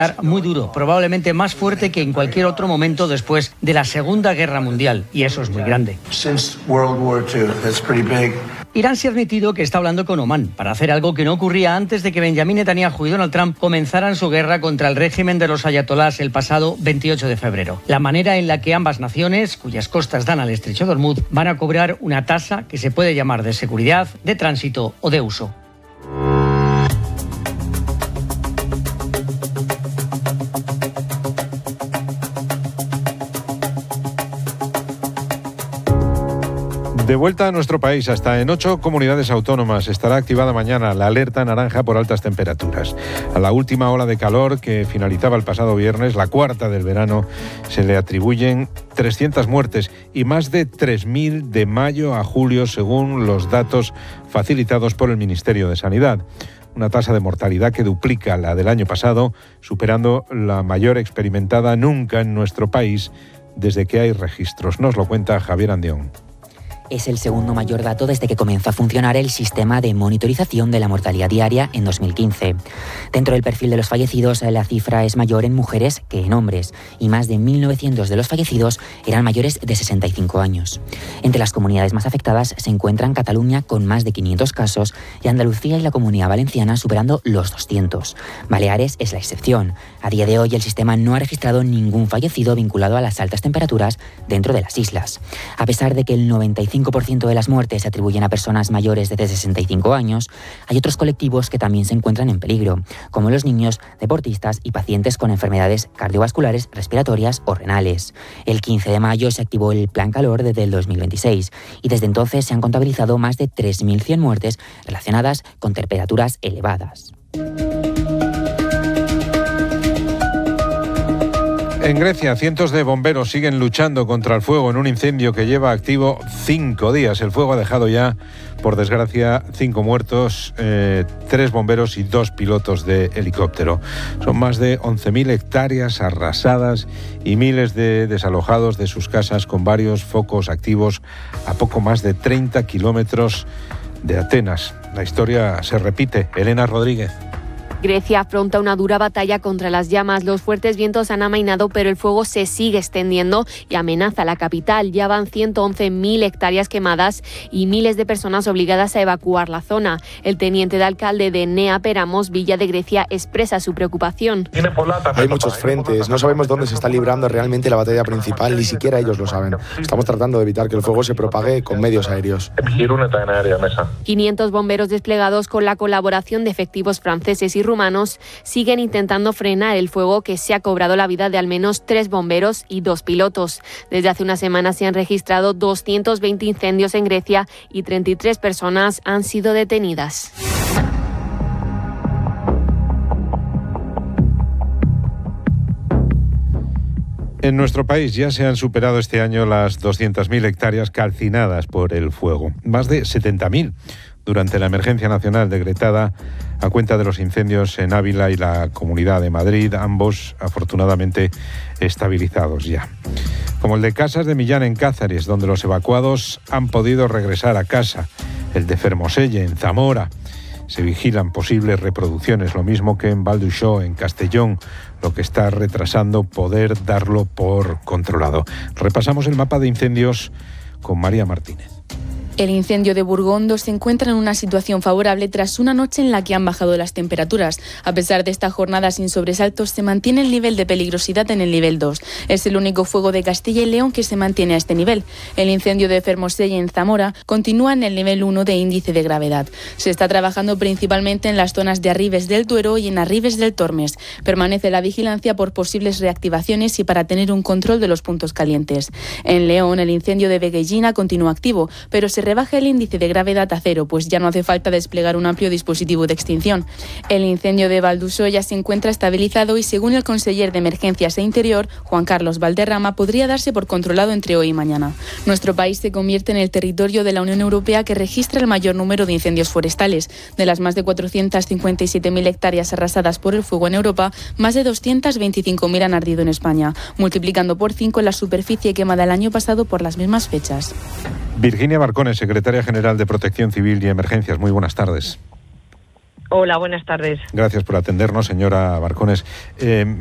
muy duro, probablemente más fuerte que en cualquier otro momento después de la Segunda Guerra Mundial, y eso es muy grande. Irán se ha admitido que está hablando con Omán para hacer algo que no ocurría antes de que Benjamin Netanyahu y Donald Trump comenzaran su guerra contra el régimen de los ayatolás el pasado 28 de febrero. La manera en la que ambas naciones, cuyas costas dan al estrecho de Hormuz, van a cobrar una tasa que se puede llamar de seguridad, de tránsito o de uso. De vuelta a nuestro país, hasta en 8 comunidades autónomas estará activada mañana la alerta naranja por altas temperaturas. A la última ola de calor que finalizaba el pasado viernes, la cuarta del verano, se le atribuyen 300 muertes y más de 3.000 de mayo a julio, según los datos facilitados por el Ministerio de Sanidad. Una tasa de mortalidad que duplica la del año pasado, superando la mayor experimentada nunca en nuestro país desde que hay registros. Nos lo cuenta Javier Andión. Es el segundo mayor dato desde que comenzó a funcionar el sistema de monitorización de la mortalidad diaria en 2015. Dentro del perfil de los fallecidos, la cifra es mayor en mujeres que en hombres, y más de 1.900 de los fallecidos eran mayores de 65 años. Entre las comunidades más afectadas se encuentran Cataluña con más de 500 casos y Andalucía y la Comunidad Valenciana superando los 200. Baleares es la excepción. A día de hoy el sistema no ha registrado ningún fallecido vinculado a las altas temperaturas dentro de las islas. A pesar de que el 95% de las muertes se atribuyen a personas mayores de 65 años, hay otros colectivos que también se encuentran en peligro, como los niños, deportistas y pacientes con enfermedades cardiovasculares, respiratorias o renales. El 15 de mayo se activó el Plan Calor desde el 2026 y desde entonces se han contabilizado más de 3.100 muertes relacionadas con temperaturas elevadas. En Grecia, cientos de bomberos siguen luchando contra el fuego en un incendio que lleva activo 5 días. El fuego ha dejado ya, por desgracia, 5 muertos, 3 bomberos y 2 pilotos de helicóptero. Son más de 11.000 hectáreas arrasadas y miles de desalojados de sus casas, con varios focos activos a poco más de 30 kilómetros de Atenas. La historia se repite. Elena Rodríguez. Grecia afronta una dura batalla contra las llamas. Los fuertes vientos han amainado, pero el fuego se sigue extendiendo y amenaza la capital. Ya van 111.000 hectáreas quemadas y miles de personas obligadas a evacuar la zona. El teniente de alcalde de Nea Peramos, Villa de Grecia, expresa su preocupación. Hay muchos frentes, no sabemos dónde se está librando realmente la batalla principal, ni siquiera ellos lo saben. Estamos tratando de evitar que el fuego se propague con medios aéreos. 500 bomberos desplegados con la colaboración de efectivos franceses y rumanos siguen intentando frenar el fuego que se ha cobrado la vida de al menos 3 bomberos y 2 pilotos. Desde hace una semana se han registrado 220 incendios en Grecia y 33 personas han sido detenidas. En nuestro país ya se han superado este año las 200.000 hectáreas calcinadas por el fuego. Más de 70.000 durante la emergencia nacional decretada a cuenta de los incendios en Ávila y la Comunidad de Madrid, ambos afortunadamente estabilizados ya. Como el de Casas de Millán en Cáceres, donde los evacuados han podido regresar a casa, el de Fermoselle en Zamora. Se vigilan posibles reproducciones, lo mismo que en Val d'Uixó, en Castellón, lo que está retrasando poder darlo por controlado. Repasamos el mapa de incendios con María Martínez. El incendio de Burgondo se encuentra en una situación favorable tras una noche en la que han bajado las temperaturas. A pesar de esta jornada sin sobresaltos, se mantiene el nivel de peligrosidad en el nivel 2. Es el único fuego de Castilla y León que se mantiene a este nivel. El incendio de Fermoselle en Zamora continúa en el nivel 1 de índice de gravedad. Se está trabajando principalmente en las zonas de Arribes del Duero y en Arribes del Tormes. Permanece la vigilancia por posibles reactivaciones y para tener un control de los puntos calientes. En León, el incendio de Veguellina continúa activo, pero se rebaja el índice de gravedad a 0, pues ya no hace falta desplegar un amplio dispositivo de extinción. El incendio de Val d'Uixó ya se encuentra estabilizado y, según el conseller de Emergencias e Interior, Juan Carlos Valderrama, podría darse por controlado entre hoy y mañana. Nuestro país se convierte en el territorio de la Unión Europea que registra el mayor número de incendios forestales. De las más de 457.000 hectáreas arrasadas por el fuego en Europa, más de 225.000 han ardido en España, multiplicando por 5 la superficie quemada el año pasado por las mismas fechas. Virginia Barcones, secretaria general de Protección Civil y Emergencias. Muy buenas tardes. Hola, buenas tardes. Gracias por atendernos, señora Barcones.